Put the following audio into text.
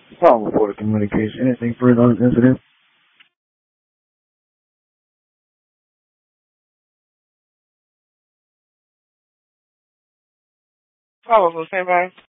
Call report communication. Anything further on the incident? Call was the same,